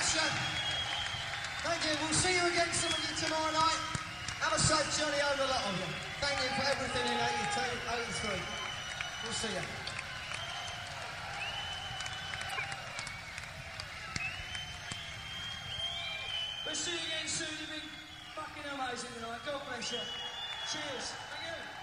Nation. Thank you. We'll see you again, some of you, tomorrow night. Have a safe journey over, a lot of you. Thank you for everything in 82, 83. We'll see you. We'll see you again soon. You've been fucking amazing tonight. God bless you. Cheers. Thank you.